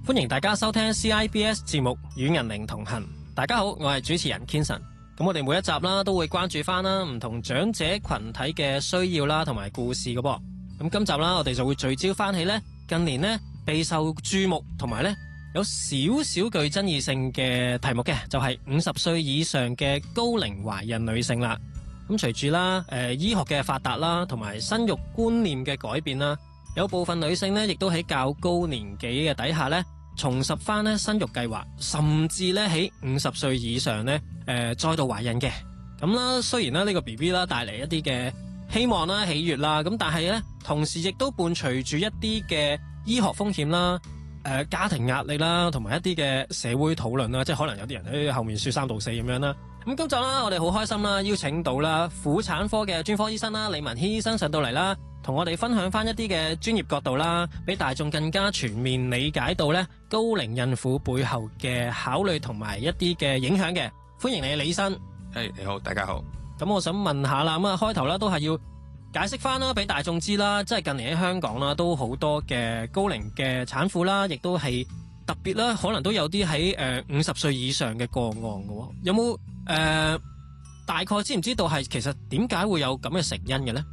歡迎大家收聽 CIBS 節目與銀齡同行。大家好，我係主持人 Kenson。咁我哋每一集啦都會關注翻啦唔同長者群體嘅需要啦同埋故事嘅噃。咁今集啦我哋就會聚焦翻起呢近年呢備受注目同埋呢有少少具爭議性嘅題目嘅，就係50歲以上嘅高齡懷孕女性啦。咁隨住啦醫學嘅發達啦同埋生育觀念嘅改變啦，有部分女性呢亦都喺較高年紀嘅底下呢重拾翻呢生育計劃，甚至呢喺50歲以上呢再度懷孕嘅。咁啦，雖然啦呢個 BB 啦帶嚟一啲嘅希望啦、喜悅啦，咁但係呢同時亦都伴隨住一啲嘅醫學風險啦、家庭壓力啦，同埋一啲嘅社會討論啦，即係可能有啲人喺後面說三道四咁樣啦。咁今集啦，我哋好開心啦，邀請到啦婦產科嘅專科醫生啦，李文軒醫生上到嚟啦，同我哋分享翻一啲嘅專業角度啦，俾大眾更加全面理解到咧高齡孕婦背後嘅考慮同埋一啲嘅影響嘅。歡迎你，李醫生。 你好，大家好。 咁我想問下啦，咁啊開頭啦都係要解釋翻啦，俾大眾知啦，即係近年喺香港啦都好多嘅高齡嘅產婦啦，亦都係特別啦，可能都有啲喺50歲以上嘅個案嘅。有冇大概知唔知道係其實點解會有咁嘅成因嘅咧？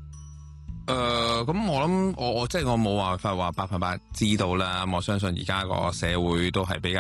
咁我諗我即係我冇辦法話100%知道啦。我相信而家個社會都係比較